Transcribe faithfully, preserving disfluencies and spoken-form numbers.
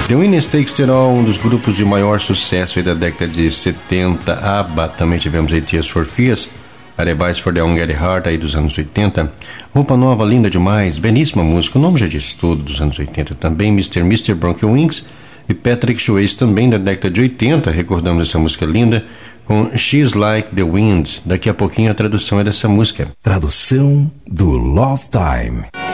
The Winning Takes It All, um dos grupos de maior sucesso aí da década de setenta. ABBA, também tivemos aí Tears for Fears, Advice for the Young at Heart aí dos anos oitenta. Roupa Nova, linda demais, belíssima música, o nome já diz tudo, dos anos oitenta também. mister mister Bronco Wings e Patrick Swayze também da década de oitenta, recordamos essa música linda com She's Like the Wind. Daqui a pouquinho a tradução é dessa música. Tradução do Love Time.